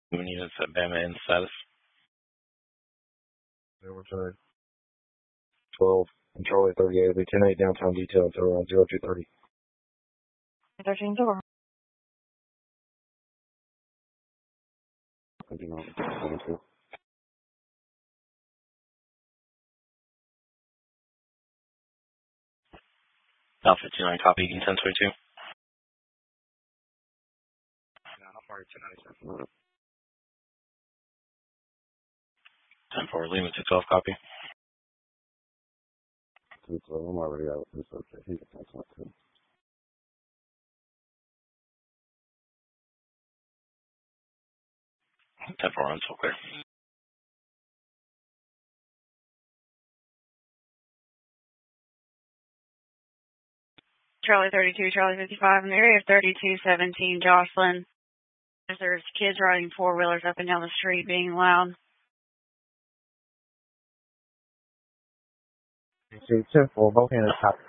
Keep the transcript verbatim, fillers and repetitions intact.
Moving units at Bama in status. Riverside twelve and Charlie thirty-eight will be ten eight downtown detail until around zero two thirty. thirteen door. Alpha two nine copy, ten twenty-two. ten four, Lima two twelve copy. two twelve, I'm already out. It's okay. He can take one too. ten four, until clear. Charlie thirty-two, Charlie fifty-five, in the area of thirty-two seventeen, Jocelyn. There's kids riding four-wheelers up and down the street being loud. ten four, both hands top.